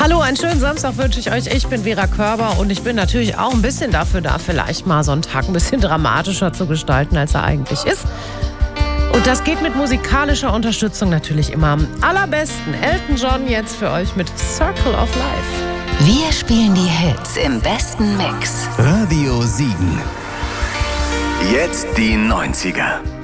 Hallo, einen schönen Samstag wünsche ich euch. Ich bin Vera Körber und ich bin natürlich auch ein bisschen dafür da, vielleicht mal so einen Tag ein bisschen dramatischer zu gestalten, als er eigentlich ist. Und das geht mit musikalischer Unterstützung natürlich immer am allerbesten. Elton John jetzt für euch mit Circle of Life. Wir spielen die Hits im besten Mix. Radio Siegen. Jetzt die 90er.